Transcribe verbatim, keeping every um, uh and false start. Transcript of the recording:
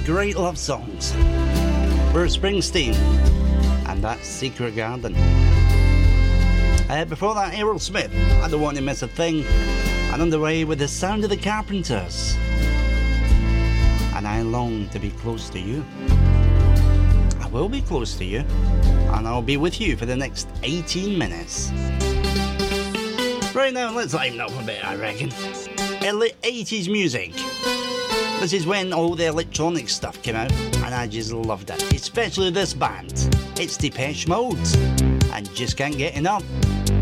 great love songs. Bruce Springsteen and that Secret Garden. Uh, before that, Aerosmith, I Don't Want to Miss a Thing, and underway with the sound of the Carpenters. And I long to be close to you. I will be close to you, and I'll be with you for the next eighteen minutes. Right now, let's lighten up a bit, I reckon. Early eighties music. This is when all the electronic stuff came out, and I just loved it. Especially this band. It's Depeche Mode, and just can't get enough.